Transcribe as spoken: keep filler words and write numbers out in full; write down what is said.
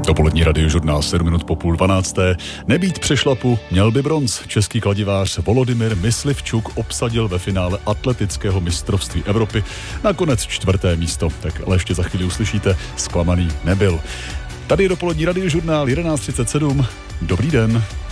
Dopolední radiožurnál sedm minut po půl dvanácté. Nebýt přešlapu, měl by bronz. Český kladivář Volodymyr Myslivčuk obsadil ve finále atletického mistrovství Evropy nakonec čtvrté místo. Tak ale ještě za chvíli uslyšíte, zklamaný nebyl. Tady je dopolední radiožurnál jedenáct třicet sedm. Dobrý den.